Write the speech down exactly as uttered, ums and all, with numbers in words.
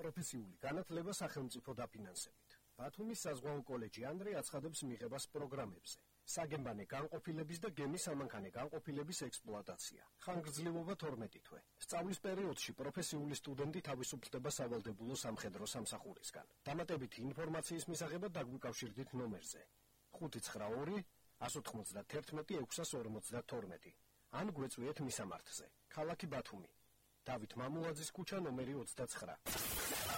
პროფესიული განათლება სახელმწიფო დაფინანსებით. ბათუმის საზღვაო კოლეჯი ანდრე აცხადებს მიღებას პროგრამებზე. საგემბანე განყოფილების და გემის სამანქანე განყოფილების ექსპლუატაცია. ხანგრძლივობა თორმეტი თვე. სწავლის პერიოდში პროფესიული სტუდენტი თავისუფლდება სავალდებულო სამხედრო სამსახურისგან. დამატებითი ინფორმაციის მისაღებად დაგვიკავშირდით ნომერზე ხუთი ცხრა ორი একশো ოცდაათი ექვსას ორმოცდათორმეტი ან გვეწვიეთ მისამართზე. ქალაქი ბათუმი. დავით მამულაძის ქუჩა ნომერი ოცდაცხრა.